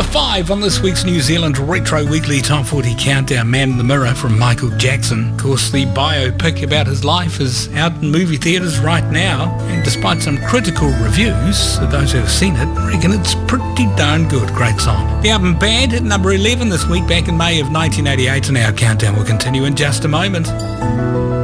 5 on this week's New Zealand Retro Weekly Top 40 Countdown, Man in the Mirror from Michael Jackson. Of course, the biopic about his life is out in movie theatres right now, and despite some critical reviews, those who have seen it reckon it's pretty darn good. Great song. The album Bad hit number 11 this week back in May of 1988, and our countdown will continue in just a moment.